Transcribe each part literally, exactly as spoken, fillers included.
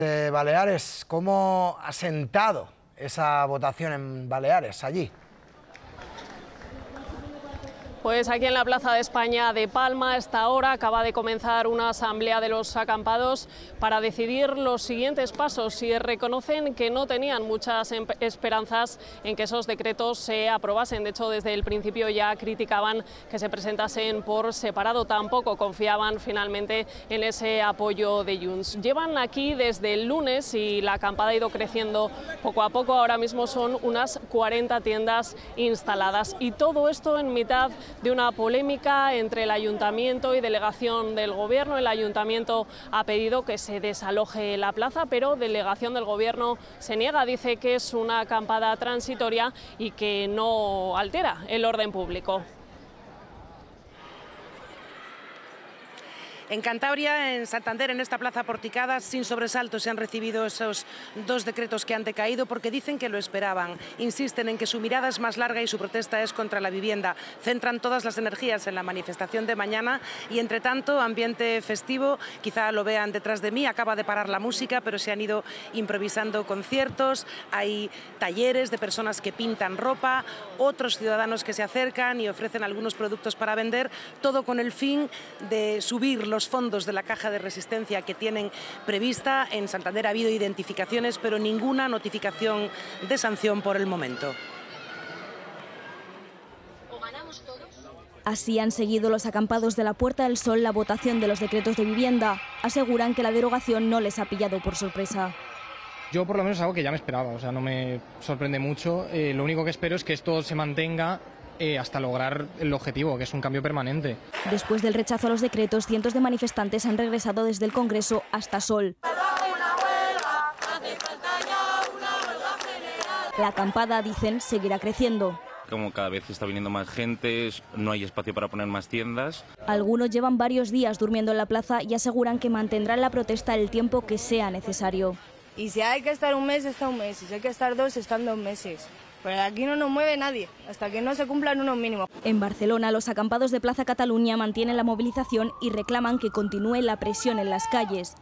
De Baleares, ¿cómo ha sentado esa votación en Baleares, allí? Pues aquí en la Plaza de España de Palma, a esta hora acaba de comenzar una asamblea de los acampados para decidir los siguientes pasos, si reconocen que no tenían muchas esperanzas en que esos decretos se aprobasen. De hecho, desde el principio ya criticaban que se presentasen por separado, tampoco confiaban finalmente en ese apoyo de Junts. Llevan aquí desde el lunes y la acampada ha ido creciendo poco a poco. Ahora mismo son unas cuarenta tiendas instaladas y todo esto en mitad de una polémica entre el Ayuntamiento y delegación del Gobierno. El Ayuntamiento ha pedido que se desaloje la plaza, pero delegación del Gobierno se niega, dice que es una acampada transitoria y que no altera el orden público. En Cantabria, en Santander, en esta plaza porticada, sin sobresaltos se han recibido esos dos decretos que han decaído porque dicen que lo esperaban. Insisten en que su mirada es más larga y su protesta es contra la vivienda. Centran todas las energías en la manifestación de mañana y, entre tanto, ambiente festivo. Quizá lo vean detrás de mí, acaba de parar la música, pero se han ido improvisando conciertos. Hay talleres de personas que pintan ropa, otros ciudadanos que se acercan y ofrecen algunos productos para vender, todo con el fin de subir los fondos de la caja de resistencia que tienen prevista. En Santander ha habido identificaciones, pero ninguna notificación de sanción por el momento. Así han seguido los acampados de la Puerta del Sol la votación de los decretos de vivienda. Aseguran que la derogación no les ha pillado por sorpresa. Yo por lo menos es algo que ya me esperaba, o sea, no me sorprende mucho. Eh, lo único que espero es que esto se mantenga Eh, hasta lograr el objetivo, que es un cambio permanente. Después del rechazo a los decretos, cientos de manifestantes han regresado desde el Congreso hasta Sol. La acampada, dicen, seguirá creciendo. Como cada vez está viniendo más gente, no hay espacio para poner más tiendas. Algunos llevan varios días durmiendo en la plaza y aseguran que mantendrán la protesta el tiempo que sea necesario. Y si hay que estar un mes, está un mes. Y si hay que estar dos, están dos meses. Pero aquí no nos mueve nadie, hasta que no se cumplan unos mínimos. En Barcelona, los acampados de Plaza Cataluña mantienen la movilización y reclaman que continúe la presión en las calles.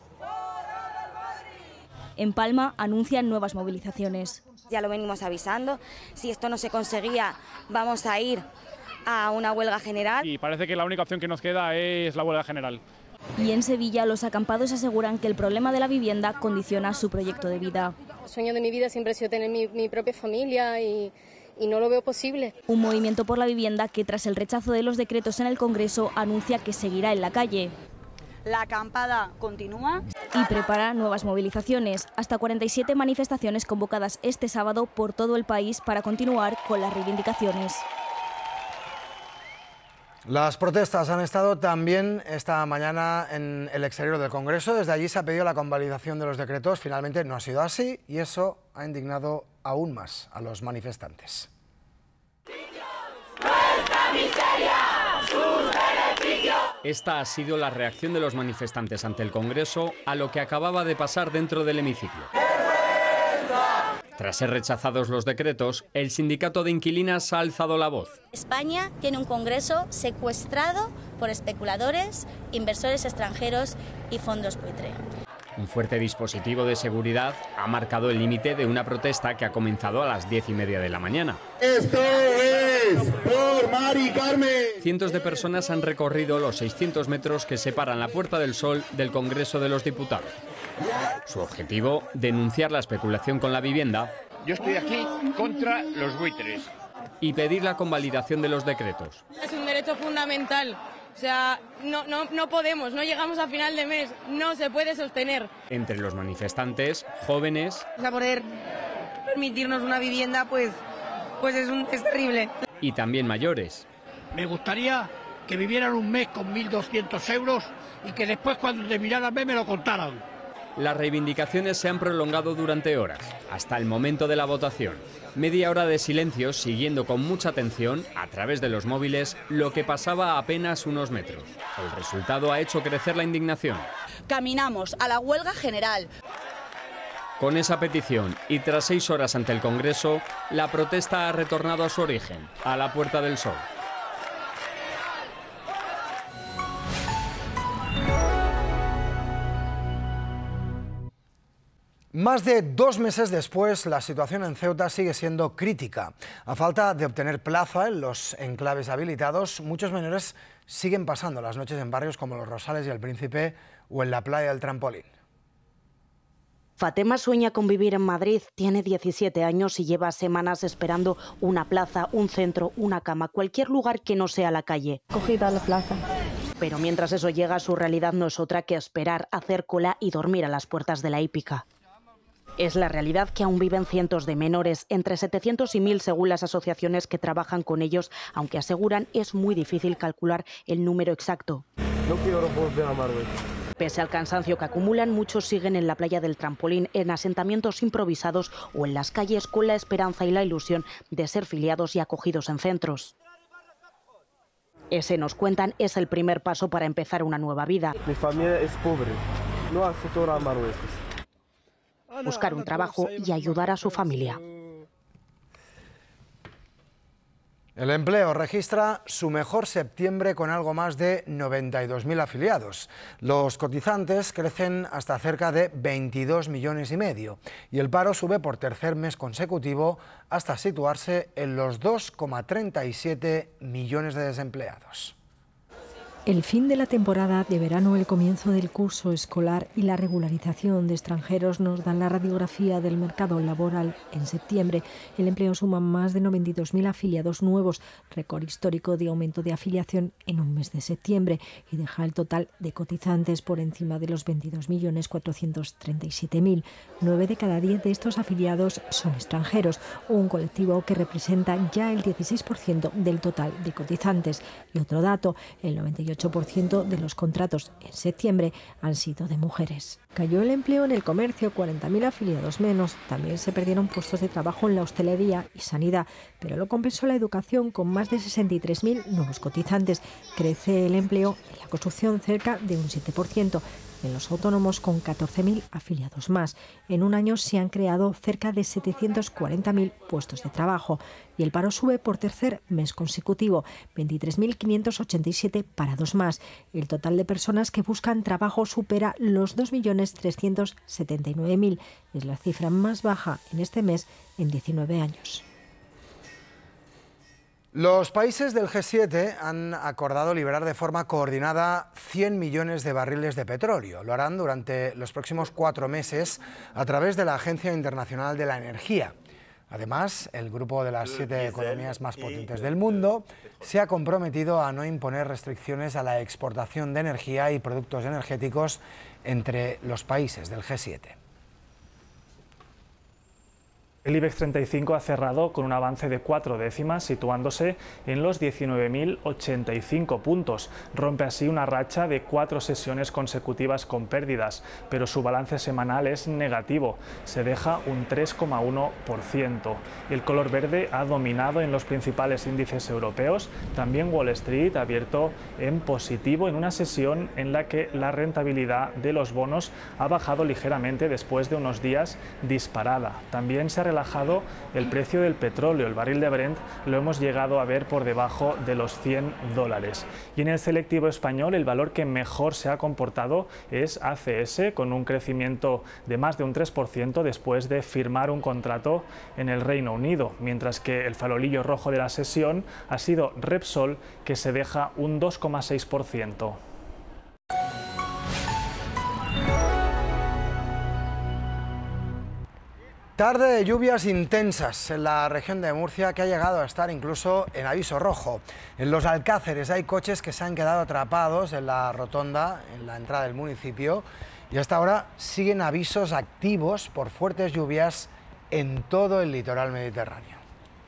En Palma anuncian nuevas movilizaciones. Ya lo venimos avisando, si esto no se conseguía, vamos a ir a una huelga general. Y parece que la única opción que nos queda es la huelga general. Y en Sevilla, los acampados aseguran que el problema de la vivienda condiciona su proyecto de vida. El sueño de mi vida siempre ha sido tener mi, mi propia familia y, y no lo veo posible. Un movimiento por la vivienda que, tras el rechazo de los decretos en el Congreso, anuncia que seguirá en la calle. La acampada continúa y prepara nuevas movilizaciones. Hasta cuarenta y siete manifestaciones convocadas este sábado por todo el país para continuar con las reivindicaciones. Las protestas han estado también esta mañana en el exterior del Congreso. Desde allí se ha pedido la convalidación de los decretos. Finalmente no ha sido así y eso ha indignado aún más a los manifestantes. Esta ha sido la reacción de los manifestantes ante el Congreso a lo que acababa de pasar dentro del hemiciclo. Tras ser rechazados los decretos, el sindicato de inquilinas ha alzado la voz. España tiene un Congreso secuestrado por especuladores, inversores extranjeros y fondos buitre. Un fuerte dispositivo de seguridad ha marcado el límite de una protesta que ha comenzado a las diez y media de la mañana. ¡Esto es por Mari Carmen! Cientos de personas han recorrido los seiscientos metros que separan la Puerta del Sol del Congreso de los Diputados. Su objetivo, denunciar la especulación con la vivienda. Yo estoy aquí contra los buitres. Y pedir la convalidación de los decretos. Es un derecho fundamental. O sea, no, no, no podemos, no llegamos a final de mes, no se puede sostener. Entre los manifestantes, jóvenes... A poder permitirnos una vivienda, pues, pues es, un, es terrible. Y también mayores. Me gustaría que vivieran un mes con mil doscientos euros y que después, cuando terminaran el mes, me lo contaran. Las reivindicaciones se han prolongado durante horas, hasta el momento de la votación. Media hora de silencio siguiendo con mucha atención, a través de los móviles, lo que pasaba a apenas unos metros. El resultado ha hecho crecer la indignación. Caminamos a la huelga general. Con esa petición y tras seis horas ante el Congreso, la protesta ha retornado a su origen, a la Puerta del Sol. Más de dos meses después, la situación en Ceuta sigue siendo crítica. A falta de obtener plaza en los enclaves habilitados, muchos menores siguen pasando las noches en barrios como Los Rosales y El Príncipe o en la playa del Trampolín. Fatema sueña con vivir en Madrid, tiene diecisiete años y lleva semanas esperando una plaza, un centro, una cama, cualquier lugar que no sea la calle. Cogida la plaza. Pero mientras eso llega, su realidad no es otra que esperar, hacer cola y dormir a las puertas de la hípica. Es la realidad que aún viven cientos de menores, entre setecientos y mil según las asociaciones que trabajan con ellos, aunque aseguran es muy difícil calcular el número exacto. No quiero volver a Marruecos. Pese al cansancio que acumulan, muchos siguen en la playa del Trampolín, en asentamientos improvisados o en las calles con la esperanza y la ilusión de ser filiados y acogidos en centros. Ese, nos cuentan, es el primer paso para empezar una nueva vida. Mi familia es pobre, no hay futuro a Marruecos. Buscar un trabajo y ayudar a su familia. El empleo registra su mejor septiembre con algo más de noventa y dos mil afiliados. Los cotizantes crecen hasta cerca de veintidós millones y medio y el paro sube por tercer mes consecutivo hasta situarse en los dos coma treinta y siete millones de desempleados. El fin de la temporada de verano, el comienzo del curso escolar y la regularización de extranjeros nos dan la radiografía del mercado laboral. En septiembre, el empleo suma más de noventa y dos mil afiliados nuevos, récord histórico de aumento de afiliación en un mes de septiembre, y deja el total de cotizantes por encima de los veintidós millones cuatrocientos treinta y siete mil. Nueve de cada diez de estos afiliados son extranjeros, un colectivo que representa ya el dieciséis por ciento del total de cotizantes. Y otro dato, el noventa y ocho por ciento de los contratos en septiembre han sido de mujeres. Cayó el empleo en el comercio, cuarenta mil afiliados menos. También se perdieron puestos de trabajo en la hostelería y sanidad, pero lo compensó la educación con más de sesenta y tres mil nuevos cotizantes. Crece el empleo en la construcción cerca de un siete por ciento. En los autónomos con catorce mil afiliados más. En un año se han creado cerca de setecientos cuarenta mil puestos de trabajo y el paro sube por tercer mes consecutivo, veintitrés mil quinientos ochenta y siete parados más. El total de personas que buscan trabajo supera los dos millones trescientos setenta y nueve mil. Es la cifra más baja en este mes en diecinueve años. Los países del G siete han acordado liberar de forma coordinada cien millones de barriles de petróleo. Lo harán durante los próximos cuatro meses a través de la Agencia Internacional de la Energía. Además, el grupo de las siete economías más potentes del mundo se ha comprometido a no imponer restricciones a la exportación de energía y productos energéticos entre los países del G siete. El IBEX treinta y cinco ha cerrado con un avance de cuatro décimas, situándose en los diecinueve mil ochenta y cinco puntos. Rompe así una racha de cuatro sesiones consecutivas con pérdidas, pero su balance semanal es negativo, se deja un tres coma uno por ciento. El color verde ha dominado en los principales índices europeos. También Wall Street ha abierto en positivo en una sesión en la que la rentabilidad de los bonos ha bajado ligeramente después de unos días disparada. También se ha relajado el precio del petróleo. El barril de Brent lo hemos llegado a ver por debajo de los cien dólares. Y en el selectivo español, el valor que mejor se ha comportado es A C S, con un crecimiento de más de un tres por ciento después de firmar un contrato en el Reino Unido, mientras que el farolillo rojo de la sesión ha sido Repsol, que se deja un dos coma seis por ciento. Tarde de lluvias intensas en la región de Murcia, que ha llegado a estar incluso en aviso rojo. En los Alcáceres hay coches que se han quedado atrapados en la rotonda, en la entrada del municipio, y hasta ahora siguen avisos activos por fuertes lluvias en todo el litoral mediterráneo.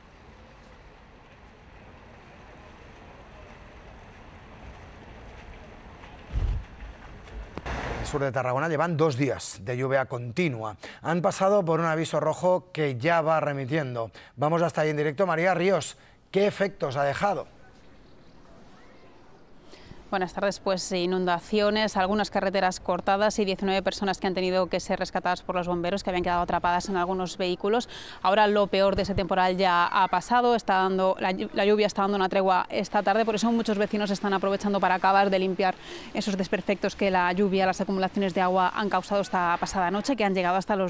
Sur de Tarragona llevan dos días de lluvia continua. Han pasado por un aviso rojo que ya va remitiendo. Vamos hasta ahí en directo. María Ríos, ¿qué efectos ha dejado? Buenas tardes. Pues inundaciones, algunas carreteras cortadas y diecinueve personas que han tenido que ser rescatadas por los bomberos, que habían quedado atrapadas en algunos vehículos. Ahora lo peor de ese temporal ya ha pasado, está dando, la, la lluvia está dando una tregua esta tarde, por eso muchos vecinos están aprovechando para acabar de limpiar esos desperfectos que la lluvia, las acumulaciones de agua han causado esta pasada noche, que han llegado hasta los